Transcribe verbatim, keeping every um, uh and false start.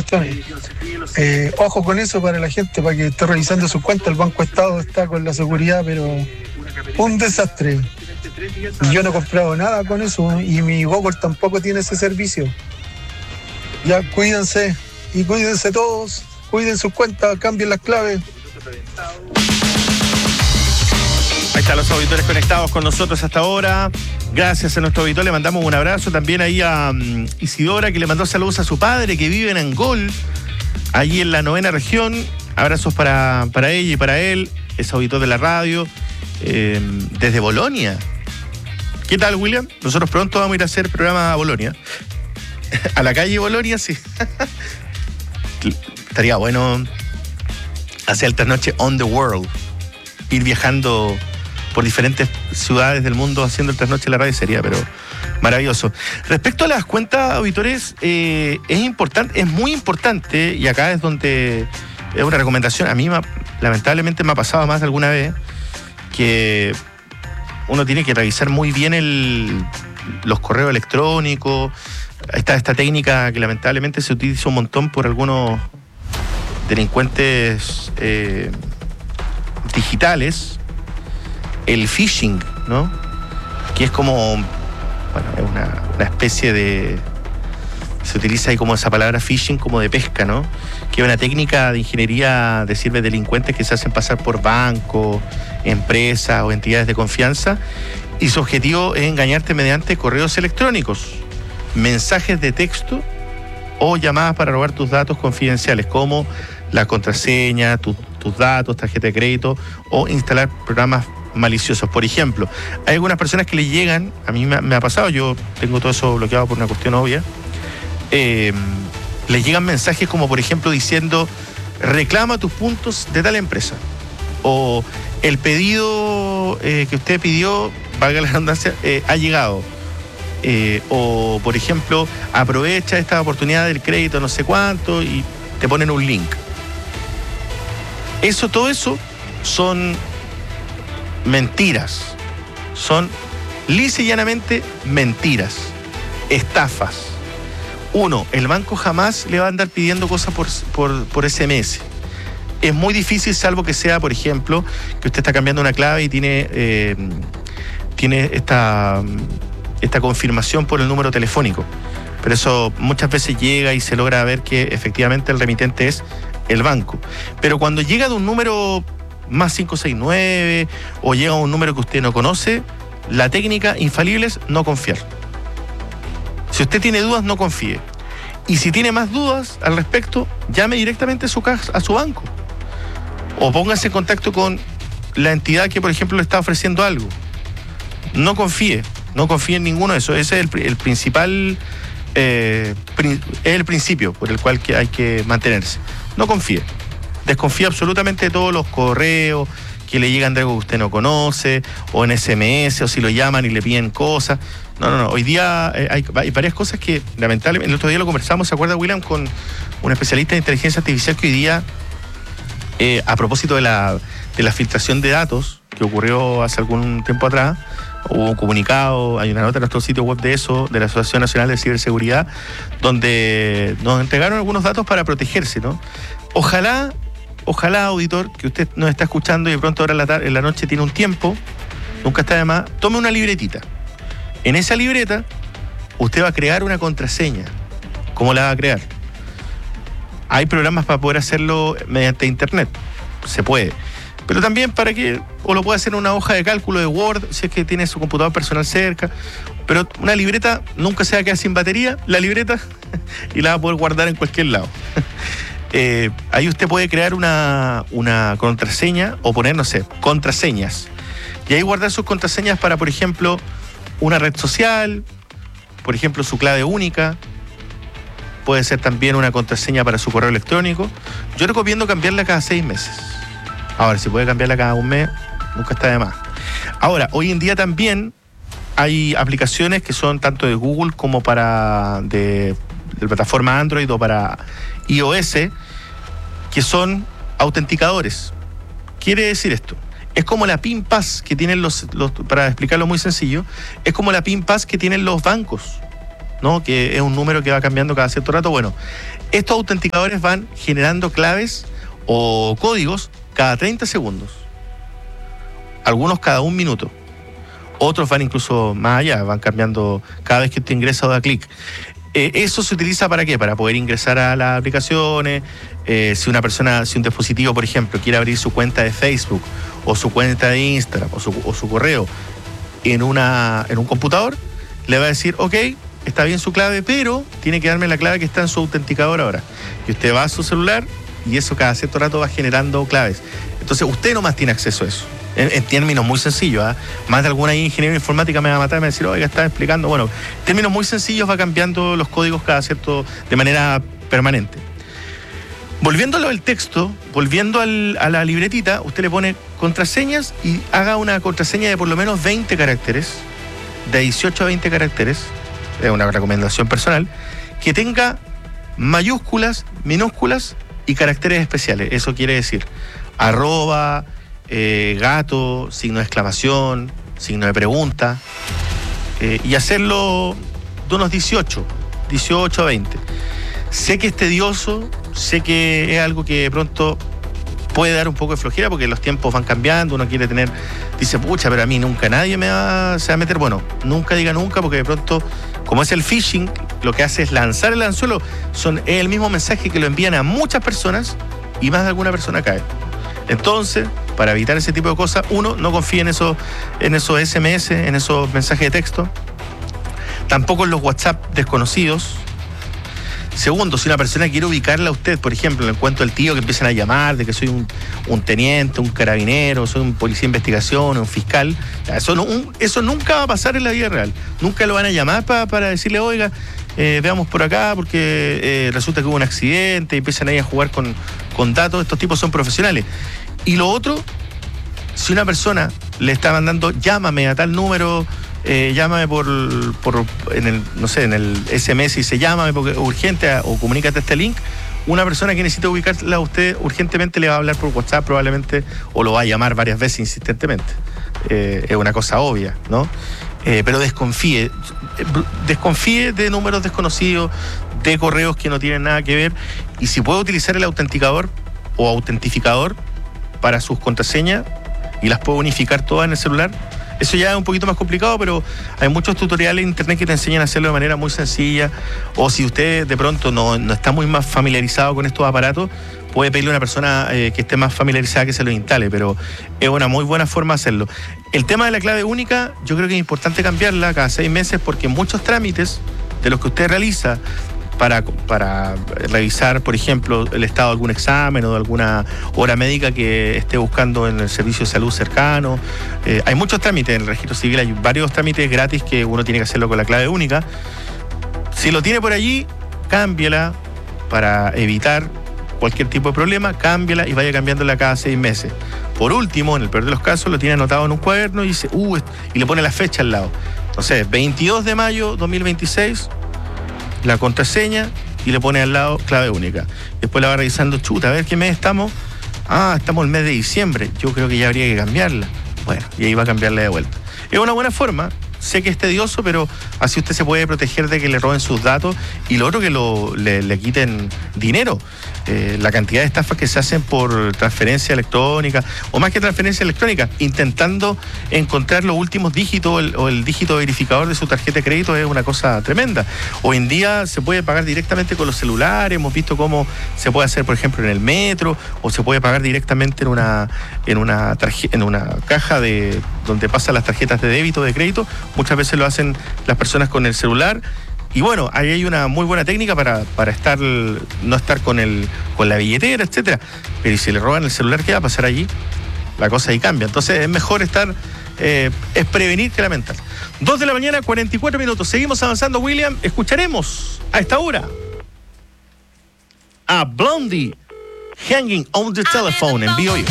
cuestiones. Eh, ojo con eso para la gente, para que esté revisando sus cuentas. El Banco Estado está con la seguridad, pero un desastre. Y yo no he comprado nada con eso, y mi Google tampoco tiene ese servicio. Ya, cuídense, y cuídense todos, cuiden sus cuentas, cambien las claves. Ahí están los auditores conectados con nosotros hasta ahora. Gracias a nuestro auditor, le mandamos un abrazo también ahí a um, Isidora, que le mandó saludos a su padre, que vive en Angol, allí en la novena región. Abrazos para, para ella y para él, es auditor de la radio, eh, desde Bolonia. ¿Qué tal, William? Nosotros pronto vamos a ir a hacer programa a Bolonia. A la calle Bolonia, sí. Estaría bueno hacer esta noche on the world. Ir viajando por diferentes ciudades del mundo haciendo el trasnoche en la radio sería, pero maravilloso. Respecto a las cuentas, auditores, eh, es importante, es muy importante, y acá es donde es una recomendación. A mí me, lamentablemente me ha pasado más de alguna vez que uno tiene que revisar muy bien el, los correos electrónicos. Está esta técnica que lamentablemente se utiliza un montón por algunos delincuentes eh, digitales, el phishing, ¿no? Que es como, bueno, es una, una especie de, se utiliza ahí como esa palabra phishing como de pesca, ¿no? Que es una técnica de ingeniería de sirve delincuentes que se hacen pasar por bancos, empresas o entidades de confianza, y su objetivo es engañarte mediante correos electrónicos, mensajes de texto o llamadas para robar tus datos confidenciales, como la contraseña, tu, tus datos, tarjeta de crédito, o instalar programas maliciosos. Por ejemplo, hay algunas personas que le llegan, a mí me, me ha pasado, yo tengo todo eso bloqueado por una cuestión obvia, eh, les llegan mensajes como, por ejemplo, diciendo: reclama tus puntos de tal empresa, o el pedido eh, que usted pidió, valga la redundancia, eh, ha llegado. Eh, o, por ejemplo, aprovecha esta oportunidad del crédito no sé cuánto, y te ponen un link. Eso, todo eso son mentiras. Son lisa y llanamente mentiras, estafas. Uno, el banco jamás le va a andar pidiendo cosas por, por, por ese eme ese. Es muy difícil, salvo que sea, por ejemplo, que usted está cambiando una clave y tiene, eh, tiene esta... esta confirmación por el número telefónico. Pero eso muchas veces llega y se logra ver que efectivamente el remitente es el banco. Pero cuando llega de un número más cinco seis nueve o llega a un número que usted no conoce, la técnica infalible es no confiar. Si usted tiene dudas, no confíe. Y si tiene más dudas al respecto, llame directamente a su, a su banco. O póngase en contacto con la entidad que, por ejemplo, le está ofreciendo algo. No confíe. No confíe en ninguno de esos. Ese es el, el principal, eh, prin, es el principio por el cual que hay que mantenerse. No confíe. Desconfíe absolutamente de todos los correos que le llegan de algo que usted no conoce, o en ese eme ese, o si lo llaman y le piden cosas. No, no, no. Hoy día eh, hay, hay varias cosas que, lamentablemente, el otro día lo conversamos, ¿se acuerda, William? Con un especialista de inteligencia artificial que hoy día, eh, a propósito de la, de la filtración de datos que ocurrió hace algún tiempo atrás, hubo un comunicado, hay una nota en nuestro sitio web de eso, de la Asociación Nacional de Ciberseguridad, donde nos entregaron algunos datos para protegerse, ¿no? Ojalá, ojalá, auditor, que usted nos está escuchando y de pronto ahora en la, tarde, en la noche tiene un tiempo, nunca está de más, tome una libretita. En esa libreta, usted va a crear una contraseña. ¿Cómo la va a crear? Hay programas para poder hacerlo mediante internet, se puede. Pero también para que, o lo puede hacer en una hoja de cálculo de Word, si es que tiene su computador personal cerca. Pero una libreta nunca se va a quedar sin batería, la libreta, y la va a poder guardar en cualquier lado. eh, ahí usted puede crear una, una contraseña o poner, no sé, contraseñas. Y ahí guardar sus contraseñas para, por ejemplo, una red social, por ejemplo, su clave única. Puede ser también una contraseña para su correo electrónico. Yo recomiendo cambiarla cada seis meses. Ahora, si puede cambiarla cada un mes, nunca está de más. Ahora, hoy en día también hay aplicaciones que son tanto de Google como para de, de plataforma Android o para iOS, que son autenticadores. Quiere decir esto, es como la PIN Pass que tienen los, los, para explicarlo muy sencillo, es como la PIN Pass que tienen los bancos. ¿no? Que es un número que va cambiando cada cierto rato. Bueno, estos autenticadores van generando claves o códigos cada treinta segundos. Algunos cada un minuto. Otros van incluso más allá, van cambiando cada vez que usted ingresa o da clic. Eh, eso se utiliza ¿para qué? Para poder ingresar a las aplicaciones. Eh, si una persona, si un dispositivo, por ejemplo, quiere abrir su cuenta de Facebook o su cuenta de Instagram o su, o su correo en, una, en un computador, le va a decir, ok, está bien su clave, pero tiene que darme la clave que está en su autenticador ahora. Y usted va a su celular y eso cada cierto rato va generando claves. Entonces usted nomás tiene acceso a eso. En, en términos muy sencillos, ¿eh? Más de alguna ingeniero informática me va a matar y me va a decir, oiga, está explicando. Bueno, en términos muy sencillos va cambiando los códigos cada cierto, de manera permanente. Volviendo a lo del texto, volviendo al, a la libretita, usted le pone contraseñas y haga una contraseña de por lo menos veinte caracteres, de dieciocho a veinte caracteres, es una recomendación personal, que tenga mayúsculas, minúsculas y caracteres especiales. Eso quiere decir arroba, eh, gato, signo de exclamación, signo de pregunta, eh, y hacerlo de unos dieciocho, dieciocho a veinte. Sé que es tedioso, sé que es algo que de pronto puede dar un poco de flojera porque los tiempos van cambiando, uno quiere tener, dice, pucha, pero a mí nunca nadie me va, se va a meter. Bueno, nunca diga nunca porque de pronto, como es el phishing, lo que hace es lanzar el anzuelo, son, es el mismo mensaje que lo envían a muchas personas y más de alguna persona cae. Entonces, para evitar ese tipo de cosas, uno, no confíe en esos, en esos ese eme ese, en esos mensajes de texto, tampoco en los WhatsApp desconocidos. Segundo, si una persona quiere ubicarla a usted, por ejemplo, en el cuento del tío que empiezan a llamar de que soy un, un teniente, un carabinero, soy un policía de investigación, un fiscal, eso, no, un, eso nunca va a pasar en la vida real. Nunca lo van a llamar pa, para decirle, oiga, eh, veamos por acá porque eh, resulta que hubo un accidente y empiezan ahí a jugar con, con datos. Estos tipos son profesionales. Y lo otro, si una persona le está mandando, llámame a tal número, Eh, llámame por, por en el, no sé, en el ese eme ese y dice llámame porque urgente o comunícate a este link. Una persona que necesita ubicarla a usted urgentemente le va a hablar por WhatsApp probablemente o lo va a llamar varias veces insistentemente. Eh, es una cosa obvia, ¿no? Eh, pero desconfíe, desconfíe de números desconocidos, de correos que no tienen nada que ver, y si puede utilizar el autenticador o autentificador para sus contraseñas y las puede unificar todas en el celular. Eso ya es un poquito más complicado, pero hay muchos tutoriales en internet que te enseñan a hacerlo de manera muy sencilla. O si usted de pronto no, no está muy más familiarizado con estos aparatos, puede pedirle a una persona eh, que esté más familiarizada que se los instale, pero es una muy buena forma de hacerlo. El tema de la clave única, yo creo que es importante cambiarla cada seis meses porque muchos trámites de los que usted realiza para, para revisar, por ejemplo, el estado de algún examen o de alguna hora médica que esté buscando en el servicio de salud cercano. Eh, hay muchos trámites en el registro civil, hay varios trámites gratis que uno tiene que hacerlo con la clave única. Si lo tiene por allí, cámbiala para evitar cualquier tipo de problema, cámbiala y vaya cambiándola cada seis meses. Por último, en el peor de los casos, lo tiene anotado en un cuaderno y dice, uh, y le pone la fecha al lado. Entonces, veintidós de mayo dos mil veintiséis, la contraseña y le pone al lado clave única. Después la va revisando, chuta, a ver qué mes estamos. Ah, estamos en el mes de diciembre. Yo creo que ya habría que cambiarla. Bueno, y ahí va a cambiarla de vuelta. Es una buena forma. Sé que es tedioso, pero así usted se puede proteger de que le roben sus datos y lo otro que lo, le, le quiten dinero. Eh, la cantidad de estafas que se hacen por transferencia electrónica, o más que transferencia electrónica, intentando encontrar los últimos dígitos o el, o el dígito verificador de su tarjeta de crédito es una cosa tremenda. Hoy en día se puede pagar directamente con los celulares, hemos visto cómo se puede hacer, por ejemplo, en el metro, o se puede pagar directamente en una, en una, tarje- en una caja de donde pasan las tarjetas de débito o de crédito. Muchas veces lo hacen las personas con el celular. Y bueno, ahí hay una muy buena técnica para, para estar, no estar con el, con la billetera, etcétera. Pero si le roban el celular, ¿qué va a pasar allí? La cosa ahí cambia. Entonces es mejor estar, eh, es prevenir que lamentar. Dos de la mañana, cuarenta y cuatro minutos. Seguimos avanzando, William. Escucharemos a esta hora a Blondie, Hanging on the Telephone, en B O I.